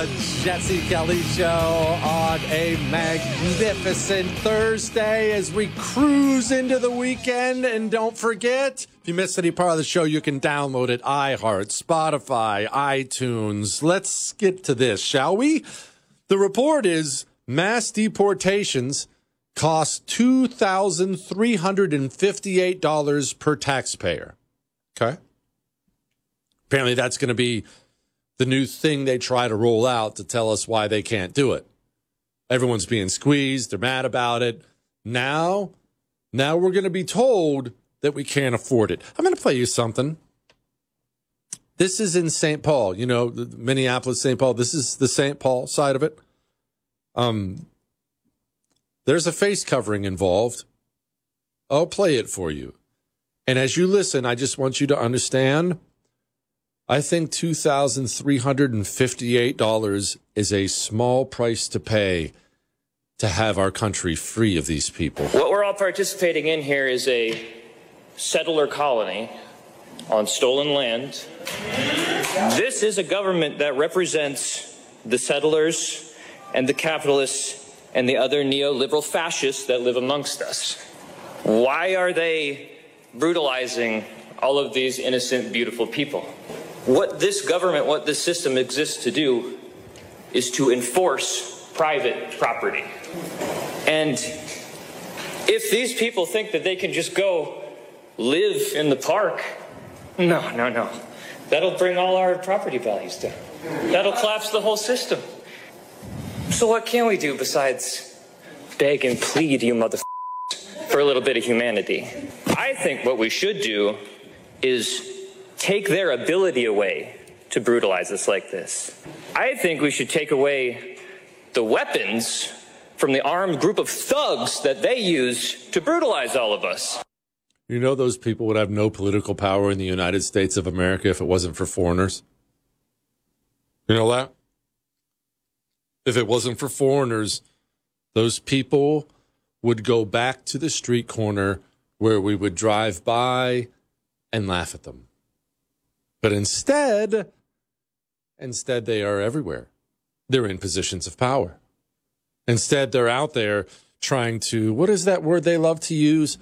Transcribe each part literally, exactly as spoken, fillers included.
the Jesse Kelly Show on a magnificent Thursday as we cruise into the weekend. And don't forget, if you missed any part of the show, you can download it, iHeart, Spotify, iTunes. Let's get to this, shall we? The report is mass deportations cost two thousand three hundred fifty-eight dollars per taxpayer. Okay? Apparently that's going to be the new thing they try to roll out to tell us why they can't do it. Everyone's being squeezed. They're mad about it. Now, now we're going to be told that we can't afford it. I'm going to play you something. This is in Saint Paul, you know, Minneapolis, Saint Paul. This is the Saint Paul side of it. Um, there's a face covering involved. I'll play it for you. And as you listen, I just want you to understand, I think two thousand three hundred fifty-eight dollars is a small price to pay to have our country free of these people. What we're all participating in here is a settler colony on stolen land. This is a government that represents the settlers and the capitalists and the other neoliberal fascists that live amongst us. Why are they brutalizing all of these innocent, beautiful people? What this government, what this system exists to do is to enforce private property. And if these people think that they can just go live in the park, no, no, no. That'll bring all our property values down. That'll collapse the whole system. So what can we do besides beg and plead, you motherfuckers, for a little bit of humanity? I think what we should do is take their ability away to brutalize us like this. I think we should take away the weapons from the armed group of thugs that they use to brutalize all of us. You know those people would have no political power in the United States of America if it wasn't for foreigners? You know that? If it wasn't for foreigners, those people would go back to the street corner where we would drive by and laugh at them. But instead, instead they are everywhere. They're in positions of power. Instead, they're out there trying to, what is that word they love to use?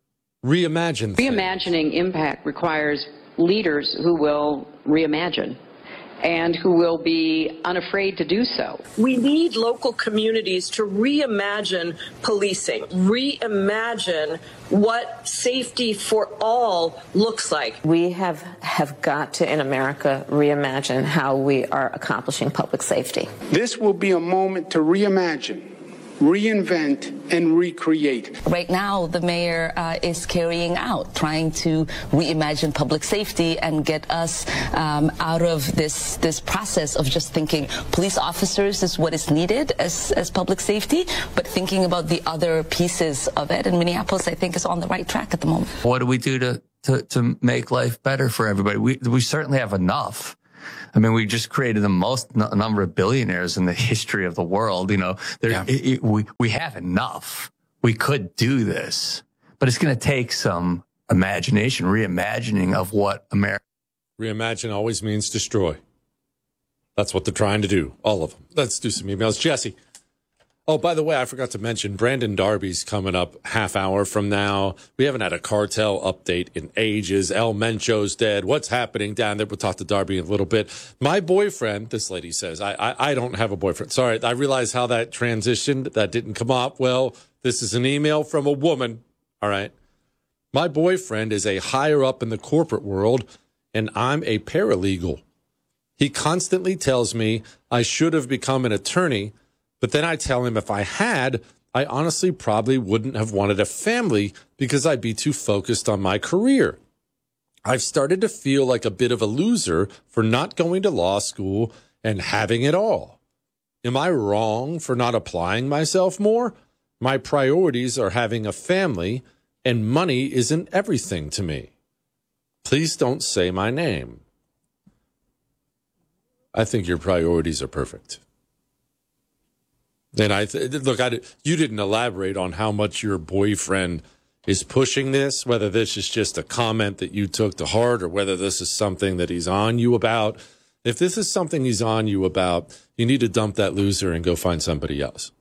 Reimagine things. Reimagining impact requires leaders who will reimagine and who will be unafraid to do so. We need local communities to reimagine policing, reimagine what safety for all looks like. We have, have got to, in America, reimagine how we are accomplishing public safety. This will be a moment to reimagine, reinvent, and recreate. Right now, the mayor uh, is carrying out, trying to reimagine public safety and get us um, out of this this process of just thinking police officers is what is needed as, as public safety, but thinking about the other pieces of it. And Minneapolis, I think, is on the right track at the moment. What do we do to, to, to make life better for everybody? We, we certainly have enough. I mean, we just created the most n- number of billionaires in the history of the world. You know, there, yeah. it, it, we, we have enough. We could do this, but it's going to take some imagination, reimagining of what America. Reimagine always means destroy. That's what they're trying to do. All of them. Let's do some emails. Jesse. Oh, by the way, I forgot to mention Brandon Darby's coming up half hour from now. We haven't had a cartel update in ages. El Mencho's dead. What's happening down there? We'll talk to Darby in a little bit. My boyfriend, this lady says, I, I, I don't have a boyfriend. Sorry, I realize how that transitioned. That didn't come up. Well, this is an email from a woman. All right. My boyfriend is a higher up in the corporate world, and I'm a paralegal. He constantly tells me I should have become an attorney, but then I tell him if I had, I honestly probably wouldn't have wanted a family because I'd be too focused on my career. I've started to feel like a bit of a loser for not going to law school and having it all. Am I wrong for not applying myself more? My priorities are having a family, and money isn't everything to me. Please don't say my name. I think your priorities are perfect. And I th- look, I, you didn't elaborate on how much your boyfriend is pushing this, whether this is just a comment that you took to heart or whether this is something that he's on you about. If this is something he's on you about, you need to dump that loser and go find somebody else.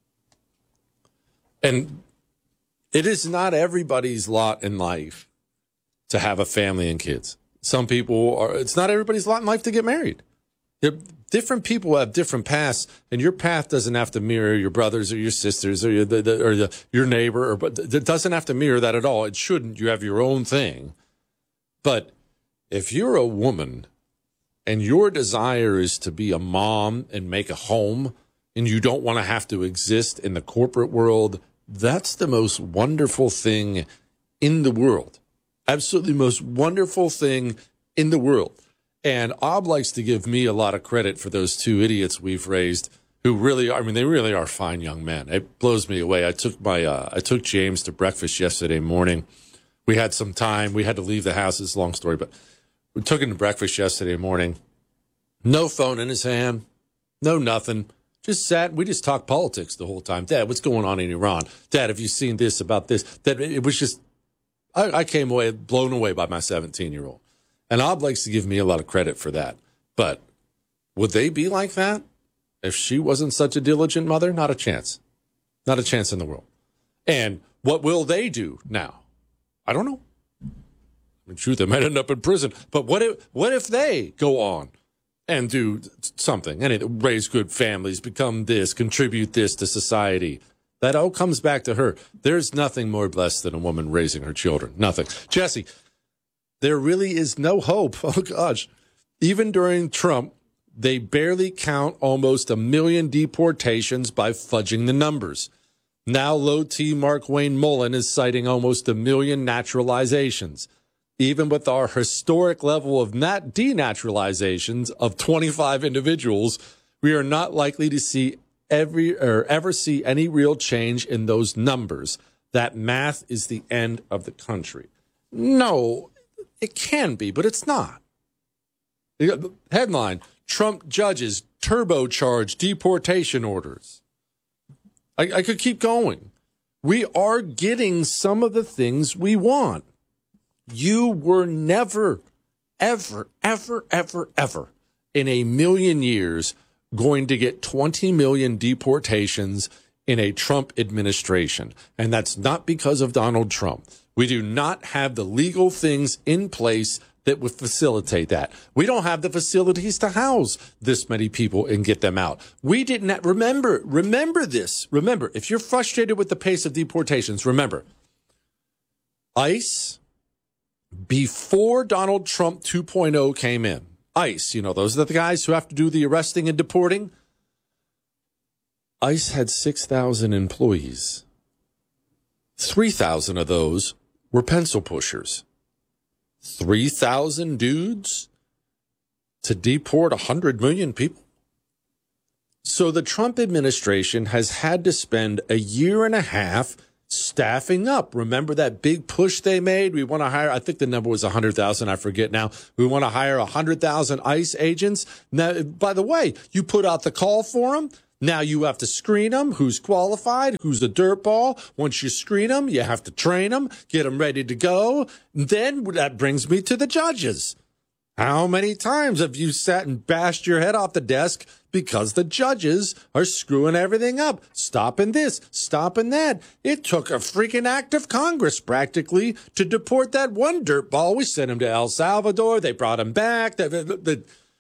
And it is not everybody's lot in life to have a family and kids. Some people are, it's not everybody's lot in life to get married. They're, different people have different paths, and your path doesn't have to mirror your brothers or your sisters or your, the, the, or the, your neighbor. Or, but it doesn't have to mirror that at all. It shouldn't. You have your own thing. But if you're a woman and your desire is to be a mom and make a home, and you don't want to have to exist in the corporate world, that's the most wonderful thing in the world. Absolutely most wonderful thing in the world. And Ob likes to give me a lot of credit for those two idiots we've raised who really are, I mean, they really are fine young men. It blows me away. I took my, uh, I took James to breakfast yesterday morning. We had some time. We had to leave the house. It's a long story, but we took him to breakfast yesterday morning. No phone in his hand. No nothing. Just sat. We just talked politics the whole time. Dad, what's going on in Iran? Dad, have you seen this about this? Dad, it was just, I, I came away blown away by my seventeen-year-old. And Ob likes to give me a lot of credit for that. But would they be like that if she wasn't such a diligent mother? Not a chance. Not a chance in the world. And what will they do now? I don't know. In truth, they might end up in prison. But what if what if they go on and do something, and raise good families, become this, contribute this to society? That all comes back to her. There's nothing more blessed than a woman raising her children. Nothing. Jesse, there really is no hope. Oh, gosh. Even during Trump, they barely count almost a million deportations by fudging the numbers. Now, low T Mark Wayne Mullen is citing almost a million naturalizations. Even with our historic level of nat- denaturalizations of twenty-five individuals, we are not likely to see every or ever see any real change in those numbers. That math is the end of the country. No, it can be, but it's not. Headline, Trump judges turbocharge deportation orders. I, I could keep going. We are getting some of the things we want. You were never, ever, ever, ever, ever in a million years going to get twenty million deportations in a Trump administration. And that's not because of Donald Trump. We do not have the legal things in place that would facilitate that. We don't have the facilities to house this many people and get them out. We didn't have, remember, remember this. Remember, if you're frustrated with the pace of deportations, remember, ICE, before Donald Trump two point oh came in, ICE, you know, those are the guys who have to do the arresting and deporting. ICE had six thousand employees. three thousand of those were pencil pushers. three thousand dudes to deport one hundred million people. So the Trump administration has had to spend a year and a half staffing up. Remember that big push they made? We want to hire, I think the number was one hundred thousand. I forget now. We want to hire one hundred thousand ICE agents. Now, by the way, you put out the call for them. Now you have to screen them. Who's qualified? Who's a dirtball? Once you screen them, you have to train them, get them ready to go. Then that brings me to the judges. How many times have you sat and bashed your head off the desk because the judges are screwing everything up, stopping this, stopping that? It took a freaking act of Congress practically to deport that one dirtball. We sent him to El Salvador. They brought him back. The, the, the,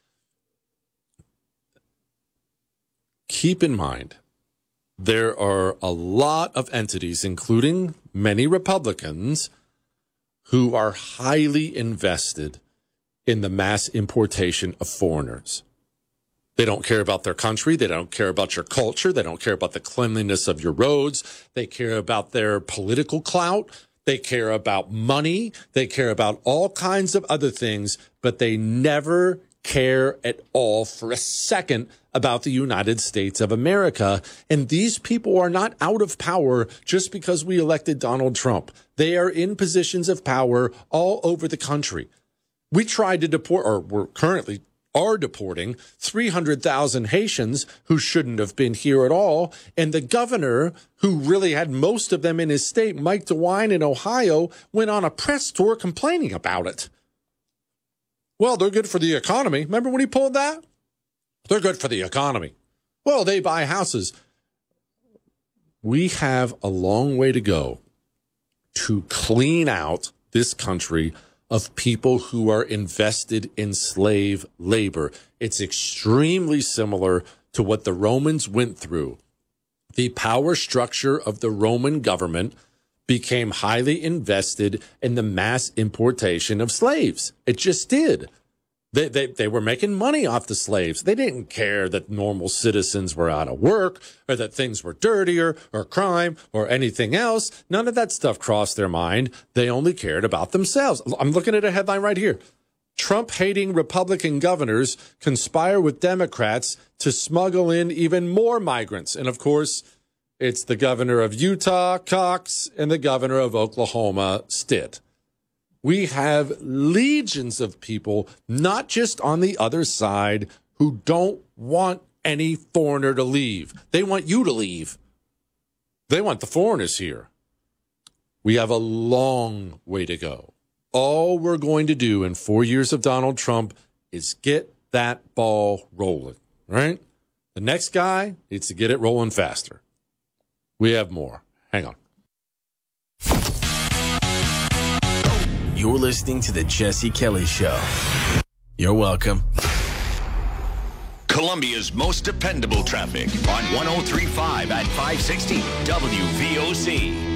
Keep in mind, there are a lot of entities, including many Republicans, who are highly invested in the mass importation of foreigners. They don't care about their country. They don't care about your culture. They don't care about the cleanliness of your roads. They care about their political clout. They care about money. They care about all kinds of other things, but they never care at all for a second about the United States of America. And these people are not out of power just because we elected Donald Trump. They are in positions of power all over the country. We tried to deport, or we're currently are deporting three hundred thousand Haitians who shouldn't have been here at all. And the governor, who really had most of them in his state, Mike DeWine in Ohio, went on a press tour complaining about it. Well, they're good for the economy. Remember when he pulled that? They're good for the economy. Well, they buy houses. We have a long way to go to clean out this country of people who are invested in slave labor. It's extremely similar to what the Romans went through. The power structure of the Roman government became highly invested in the mass importation of slaves. It just did. They, they, they were making money off the slaves. They didn't care that normal citizens were out of work or that things were dirtier or crime or anything else. None of that stuff crossed their mind. They only cared about themselves. I'm looking at a headline right here. Trump-hating Republican governors conspire with Democrats to smuggle in even more migrants. And, of course, it's the governor of Utah, Cox, and the governor of Oklahoma, Stitt. We have legions of people, not just on the other side, who don't want any foreigner to leave. They want you to leave. They want the foreigners here. We have a long way to go. All we're going to do in four years of Donald Trump is get that ball rolling, right? The next guy needs to get it rolling faster. We have more. Hang on. You're listening to The Jesse Kelly Show. You're welcome. Columbia's most dependable traffic on one oh three point five at five sixty W V O C.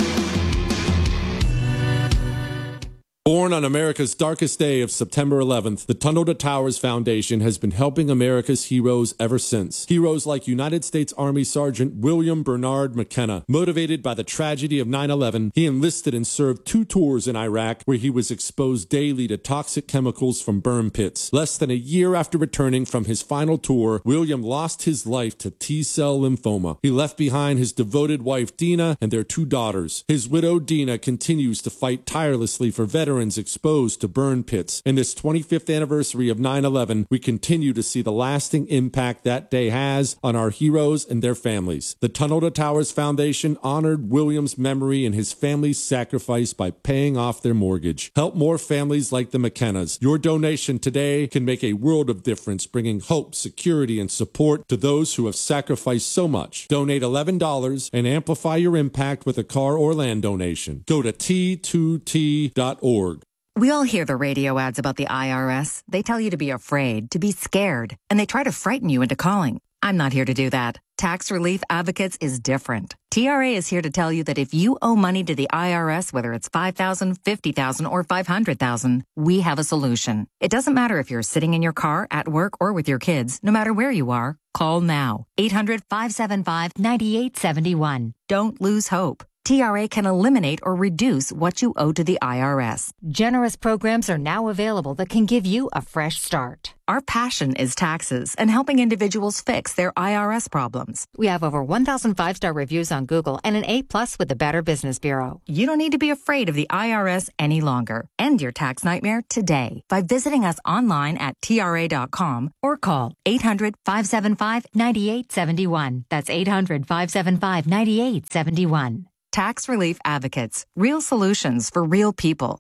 Born on America's darkest day of September eleventh, the Tunnel to Towers Foundation has been helping America's heroes ever since. Heroes like United States Army Sergeant William Bernard McKenna. Motivated by the tragedy of nine eleven, he enlisted and served two tours in Iraq where he was exposed daily to toxic chemicals from burn pits. Less than a year after returning from his final tour, William lost his life to T-cell lymphoma. He left behind his devoted wife Dina and their two daughters. His widow Dina continues to fight tirelessly for veterans exposed to burn pits. In this twenty-fifth anniversary of nine eleven, we continue to see the lasting impact that day has on our heroes and their families. The Tunnel to Towers Foundation honored William's memory and his family's sacrifice by paying off their mortgage. Help more families like the McKennas. Your donation today can make a world of difference, bringing hope, security, and support to those who have sacrificed so much. Donate eleven dollars and amplify your impact with a car or land donation. Go to T two T dot org. We all hear the radio ads about the I R S. They tell you to be afraid, to be scared, and they try to frighten you into calling. I'm not here to do that. Tax Relief Advocates is different. T R A is here to tell you that if you owe money to the I R S, whether it's five thousand dollars, fifty thousand dollars, or five hundred thousand dollars, we have a solution. It doesn't matter if you're sitting in your car, at work, or with your kids. No matter where you are, call now. eight hundred, five seven five, nine eight seven one. Don't lose hope. T R A can eliminate or reduce what you owe to the I R S. Generous programs are now available that can give you a fresh start. Our passion is taxes and helping individuals fix their I R S problems. We have over one thousand five-star reviews on Google and an A plus with the Better Business Bureau. You don't need to be afraid of the I R S any longer. End your tax nightmare today by visiting us online at T R A dot com or call eight hundred, five seven five, nine eight seven one. That's eight hundred, five seven five, nine eight seven one. Tax Relief Advocates. Real solutions for real people.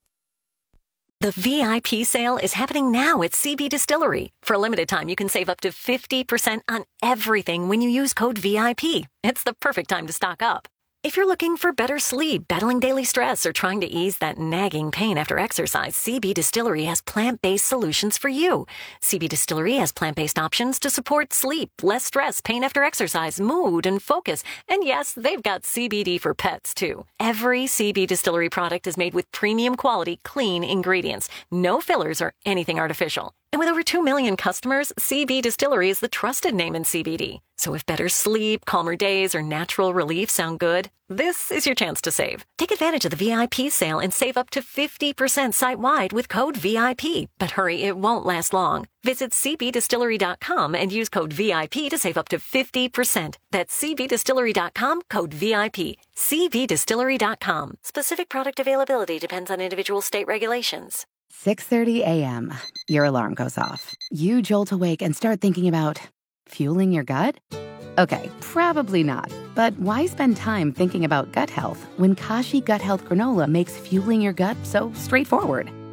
The V I P sale is happening now at C B Distillery. For a limited time, you can save up to fifty percent on everything when you use code V I P. It's the perfect time to stock up. If you're looking for better sleep, battling daily stress, or trying to ease that nagging pain after exercise, C B Distillery has plant-based solutions for you. C B Distillery has plant-based options to support sleep, less stress, pain after exercise, mood, and focus. And yes, they've got C B D for pets, too. Every C B Distillery product is made with premium quality, clean ingredients. No fillers or anything artificial. And with over two million customers, C B Distillery is the trusted name in C B D. So if better sleep, calmer days, or natural relief sound good, this is your chance to save. Take advantage of the V I P sale and save up to fifty percent site-wide with code V I P. But hurry, it won't last long. Visit C B distillery dot com and use code V I P to save up to fifty percent. That's C B distillery dot com, code V I P. C B distillery dot com. Specific product availability depends on individual state regulations. six thirty a.m. Your alarm goes off. You jolt awake and start thinking about fueling your gut? Okay, probably not. But why spend time thinking about gut health when Kashi Gut Health Granola makes fueling your gut so straightforward?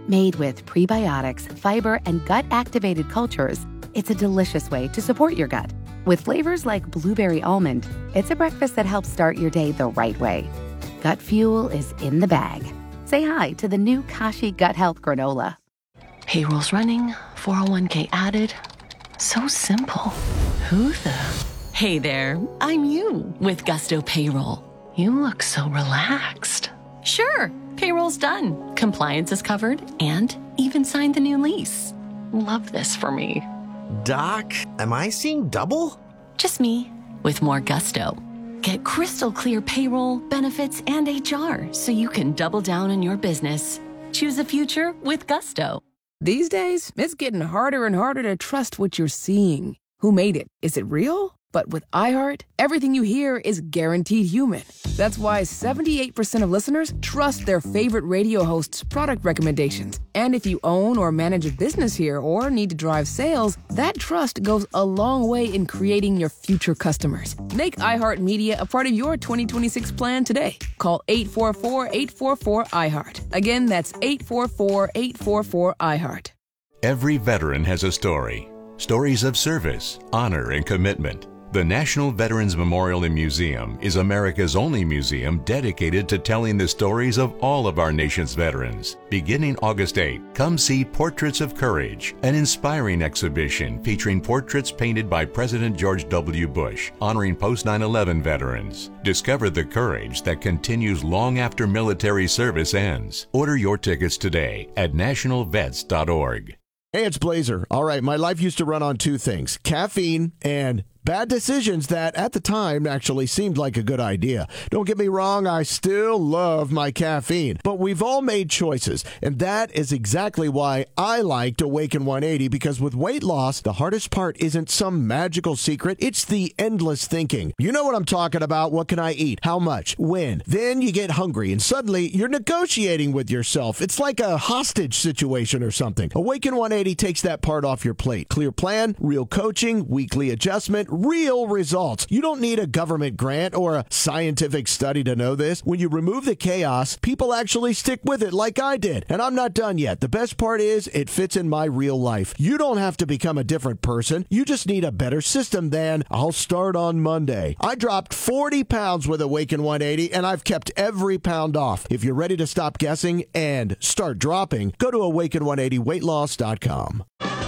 Made with prebiotics, fiber, and gut-activated cultures, it's a delicious way to support your gut. With flavors like blueberry almond, it's a breakfast that helps start your day the right way. Gut Fuel is in the bag. Say hi to the new Kashi Gut Health Granola. Payroll's running, four oh one k added. So simple. Who the? Hey there, I'm you with Gusto Payroll. You look so relaxed. Sure, payroll's done. Compliance is covered and even signed the new lease. Love this for me. Doc, am I seeing double? Just me with more gusto. Get crystal clear payroll, benefits, and H R so you can double down on your business. Choose a future with Gusto. These days, it's getting harder and harder to trust what you're seeing. Who made it? Is it real? But with iHeart, everything you hear is guaranteed human. That's why seventy-eight percent of listeners trust their favorite radio hosts' product recommendations. And if you own or manage a business here or need to drive sales, that trust goes a long way in creating your future customers. Make iHeartMedia a part of your twenty twenty-six plan today. Call eight four four, eight four four, iHeart. Again, that's eight four four, eight four four, iHeart. Every veteran has a story. Stories of service, honor, and commitment. The National Veterans Memorial and Museum is America's only museum dedicated to telling the stories of all of our nation's veterans. Beginning August eighth, come see Portraits of Courage, an inspiring exhibition featuring portraits painted by President George W. Bush, honoring post nine eleven veterans. Discover the courage that continues long after military service ends. Order your tickets today at national vets dot org. Hey, it's Blazer. All right, my life used to run on two things, caffeine and bad decisions that at the time actually seemed like a good idea. Don't get me wrong, I still love my caffeine, but we've all made choices, and that is exactly why I liked Awaken one eighty, because with weight loss, the hardest part isn't some magical secret, it's the endless thinking. You know what I'm talking about. What can I eat? How much? When? Then you get hungry, and suddenly you're negotiating with yourself. It's like a hostage situation or something. Awaken one eighty takes that part off your plate. Clear plan, real coaching, weekly adjustment, real results. You don't need a government grant or a scientific study to know this. When you remove the chaos, people actually stick with it like I did. And I'm not done yet. The best part is it fits in my real life. You don't have to become a different person. You just need a better system than I'll start on Monday. I dropped forty pounds with Awaken one eighty, and I've kept every pound off. If you're ready to stop guessing and start dropping, go to awaken one eighty weight loss dot com.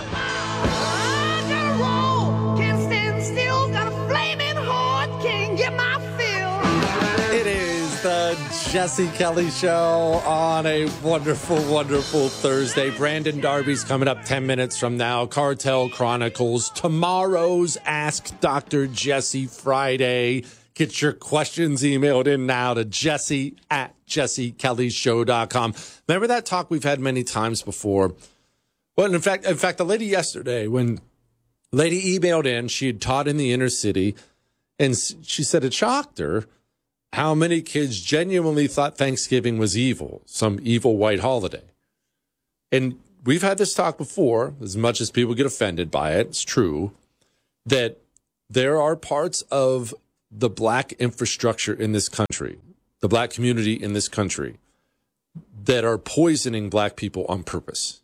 It is the Jesse Kelly Show on a wonderful, wonderful Thursday. Brandon Darby's coming up ten minutes from now. Cartel Chronicles. Tomorrow's Ask Doctor Jesse Friday. Get your questions emailed in now to Jesse at jesse kelly show dot com. Remember that talk we've had many times before? Well, in fact, in fact, the lady yesterday, when the lady emailed in, she had taught in the inner city, and she said it shocked her how many kids genuinely thought Thanksgiving was evil, some evil white holiday. And we've had this talk before, as much as people get offended by it, it's true, that there are parts of the black infrastructure in this country, the black community in this country, that are poisoning black people on purpose.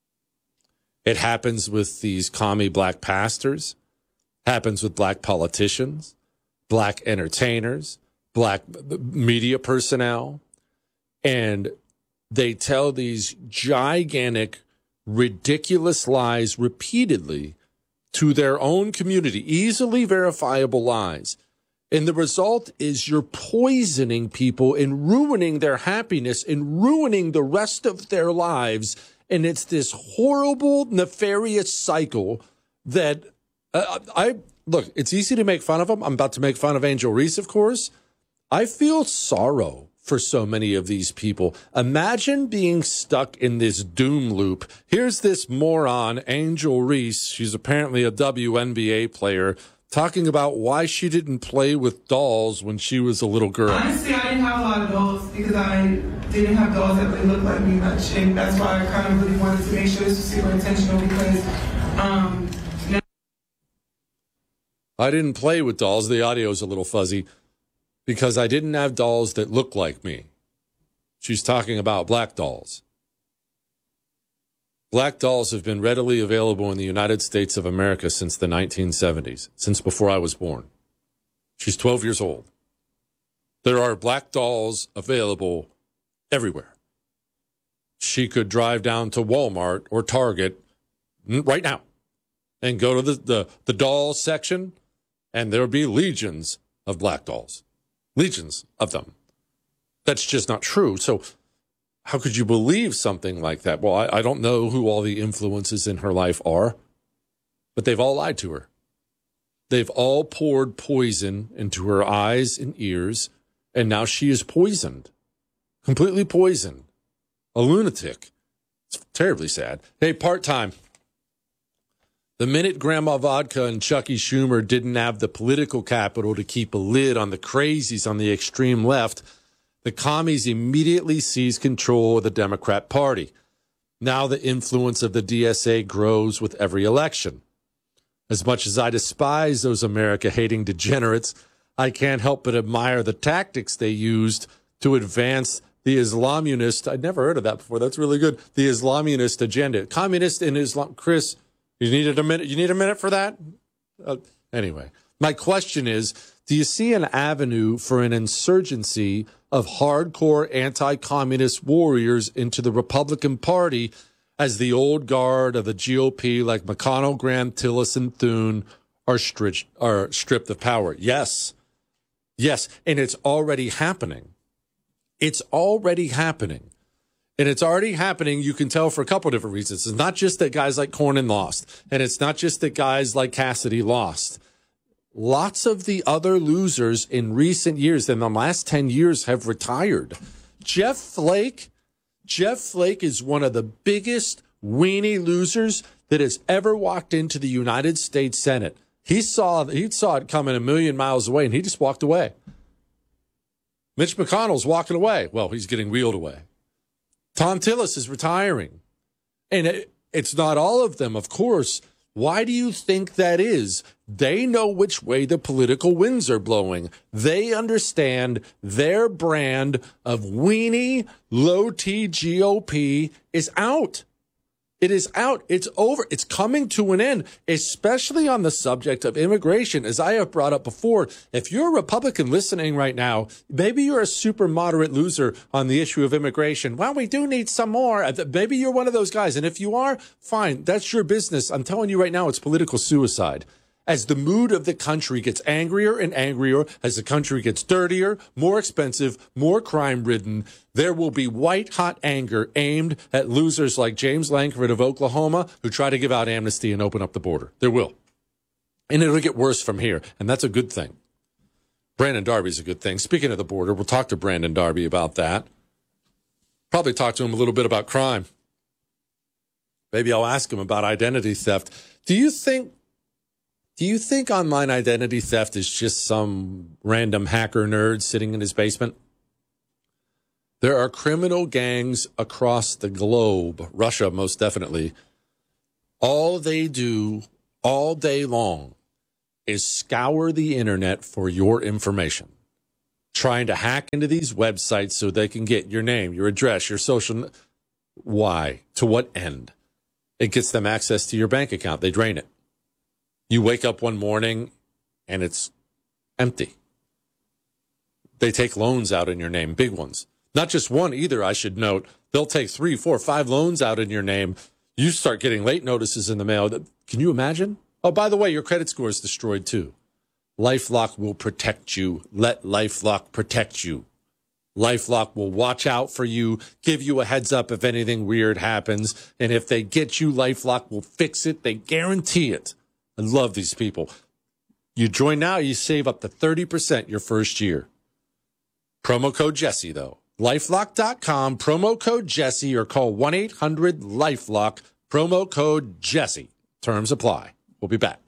It happens with these commie black pastors, happens with black politicians, black entertainers, black media personnel, and they tell these gigantic, ridiculous lies repeatedly to their own community, easily verifiable lies. And the result is you're poisoning people and ruining their happiness and ruining the rest of their lives. And it's this horrible, nefarious cycle that uh, I look, it's easy to make fun of them. I'm about to make fun of Angel Reese, of course. I feel sorrow for so many of these people. Imagine being stuck in this doom loop. Here's this moron, Angel Reese. She's apparently a W N B A player, talking about why she didn't play with dolls when she was a little girl. Honestly, I didn't have a lot of dolls because I didn't have dolls that really looked like me much. And that's why I kind of really wanted to make sure this was super intentional because um, now- I didn't play with dolls. The audio's a little fuzzy. Because I didn't have dolls that looked like me. She's talking about black dolls. Black dolls have been readily available in the United States of America since the nineteen seventies, since before I was born. She's twelve years old. There are black dolls available everywhere. She could drive down to Walmart or Target right now and go to the, the, the doll section, and there would be legions of black dolls. Legions of them. That's just not true. So how could you believe something like that? Well, I, I don't know who all the influences in her life are, but they've all lied to her. They've all poured poison into her eyes and ears, and now she is poisoned. Completely poisoned. A lunatic. It's terribly sad. Hey, part-time. The minute Grandma Vodka and Chucky Schumer didn't have the political capital to keep a lid on the crazies on the extreme left, the commies immediately seized control of the Democrat Party. Now the influence of the D S A grows with every election. As much as I despise those America-hating degenerates, I can't help but admire the tactics they used to advance the Islamunist. I'd never heard of that before. That's really good. The Islamunist agenda. Communist and Islam. Chris, you needed a minute. You need a minute for that? Uh, anyway, my question is, do you see an avenue for an insurgency of hardcore anti-communist warriors into the Republican Party as the old guard of the G O P like McConnell, Graham, Tillis, and Thune are, stri- are stripped of power? Yes. Yes, and it's already happening. It's already happening. And it's already happening, you can tell, for a couple of different reasons. It's not just that guys like Cornyn lost, and it's not just that guys like Cassidy lost. Lots of the other losers in recent years, in the last ten years, have retired. Jeff Flake, Jeff Flake is one of the biggest weenie losers that has ever walked into the United States Senate. He saw, he saw it coming a million miles away, and he just walked away. Mitch McConnell's walking away. Well, he's getting wheeled away. Tom Tillis is retiring. And it, it's not all of them, of course. Why do you think that is? They know which way the political winds are blowing. They understand their brand of weenie, low-T G O P is out. It is out. It's over. It's coming to an end, especially on the subject of immigration. As I have brought up before, if you're a Republican listening right now, maybe you're a super moderate loser on the issue of immigration. Well, we do need some more. Maybe you're one of those guys. And if you are, fine. That's your business. I'm telling you right now, it's political suicide. As the mood of the country gets angrier and angrier, as the country gets dirtier, more expensive, more crime-ridden, there will be white-hot anger aimed at losers like James Lankford of Oklahoma who try to give out amnesty and open up the border. There will. And it'll get worse from here, and that's a good thing. Brandon Darby's a good thing. Speaking of the border, we'll talk to Brandon Darby about that. Probably talk to him a little bit about crime. Maybe I'll ask him about identity theft. Do you think Do you think online identity theft is just some random hacker nerd sitting in his basement? There are criminal gangs across the globe, Russia most definitely. All they do all day long is scour the internet for your information, trying to hack into these websites so they can get your name, your address, your social. Why? To what end? It gets them access to your bank account. They drain it. You wake up one morning and it's empty. They take loans out in your name, big ones. Not just one either, I should note. They'll take three, four, five loans out in your name. You start getting late notices in the mail. Can you imagine? Oh, by the way, your credit score is destroyed too. LifeLock will protect you. Let LifeLock protect you. LifeLock will watch out for you, give you a heads up if anything weird happens. And if they get you, LifeLock will fix it. They guarantee it. I love these people. You join now, you save up to thirty percent your first year. Promo code Jesse, though. LifeLock dot com, promo code Jesse, or call one eight hundred LifeLock, promo code Jesse. Terms apply. We'll be back.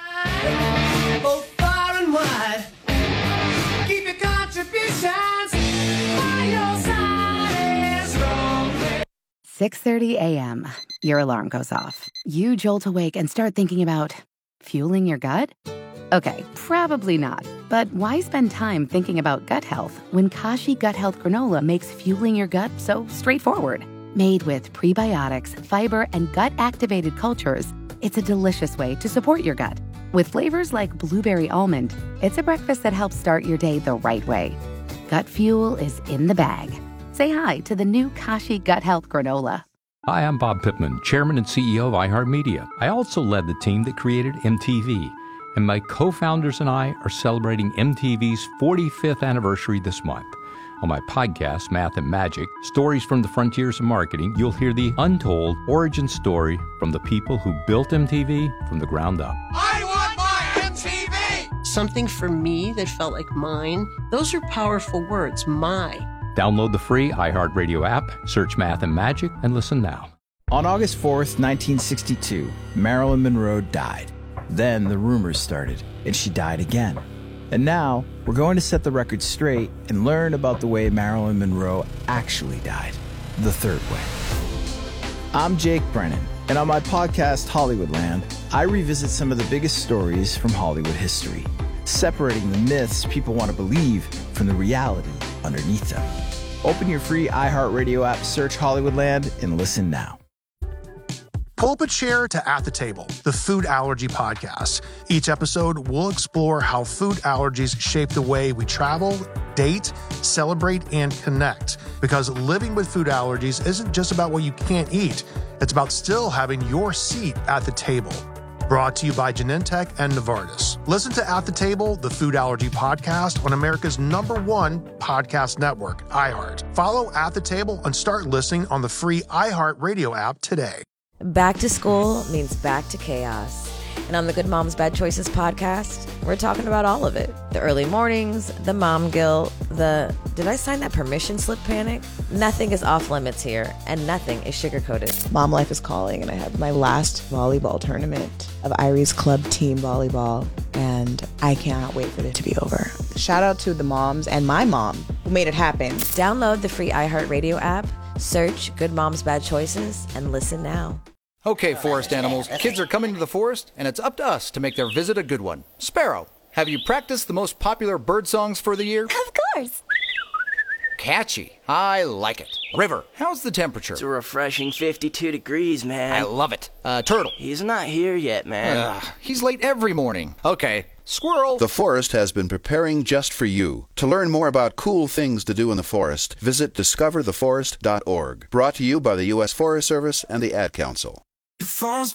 Both far and wide. Keep your contributions by your side is wrong. six thirty a.m. Your alarm goes off. You jolt awake and start thinking about fueling your gut? Okay, probably not. But why spend time thinking about gut health when Kashi Gut Health Granola makes fueling your gut so straightforward? Made with prebiotics, fiber, and gut-activated cultures, it's a delicious way to support your gut. With flavors like blueberry almond, it's a breakfast that helps start your day the right way. Gut Fuel is in the bag. Say hi to the new Kashi Gut Health Granola. Hi, I'm Bob Pittman, Chairman and C E O of iHeartMedia. I also led the team that created M T V, and my co-founders and I are celebrating M T V's forty-fifth anniversary this month. On my podcast, Math and Magic, Stories from the Frontiers of Marketing, you'll hear the untold origin story from the people who built M T V from the ground up. I want my M T V! Something for me that felt like mine. Those are powerful words, my. Download the free iHeartRadio app, search Math and Magic, and listen now. On August fourth, nineteen sixty-two, Marilyn Monroe died. Then the rumors started, and she died again. And now, we're going to set the record straight and learn about the way Marilyn Monroe actually died, the third way. I'm Jake Brennan, and on my podcast, Hollywoodland, I revisit some of the biggest stories from Hollywood history, separating the myths people want to believe from the reality underneath them. Open your free iHeartRadio app, search Hollywoodland, and listen now. Pull up a chair to At the Table, the food allergy podcast. Each episode, we'll explore how food allergies shape the way we travel, date, celebrate, and connect. Because living with food allergies isn't just about what you can't eat. It's about still having your seat at the table. Brought to you by Genentech and Novartis. Listen to At the Table, the food allergy podcast on America's number one podcast network, iHeart. Follow At the Table and start listening on the free iHeartRadio app today. Back to school means back to chaos. And on the Good Moms Bad Choices podcast, we're talking about all of it. The early mornings, the mom guilt, the did I sign that permission slip panic? Nothing is off limits here, and nothing is sugar-coated. Mom life is calling, and I have my last volleyball tournament of Irie's club team volleyball, and I cannot wait for it to be over. Shout out to the moms and my mom who made it happen. Download the free iHeartRadio app, search Good Moms Bad Choices, and listen now. Okay, forest animals, kids are coming to the forest, and it's up to us to make their visit a good one. Sparrow, have you practiced the most popular bird songs for the year? Of course. Catchy. I like it. River, how's the temperature? It's a refreshing fifty-two degrees, man. I love it. Uh, Turtle. He's not here yet, man. Ugh, he's late every morning. Okay. Squirrel. The forest has been preparing just for you. To learn more about cool things to do in the forest, visit discover the forest dot org. Brought to you by the U S Forest Service and the Ad Council. Your phone's